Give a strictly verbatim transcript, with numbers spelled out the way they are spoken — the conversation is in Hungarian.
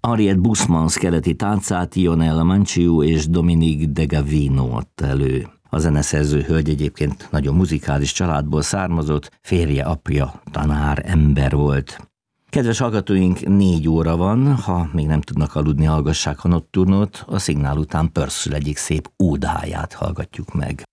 Henriette Bussmann keleti táncát Ionel Manciu és Dominique de Gavino adta elő. A zeneszerző hölgy egyébként nagyon muzikális családból származott, férje, apja tanár, ember volt. Kedves hallgatóink, négy óra van, ha még nem tudnak aludni, hallgassák a Notturnót, a szignál után Purcell egyik szép ódáját hallgatjuk meg.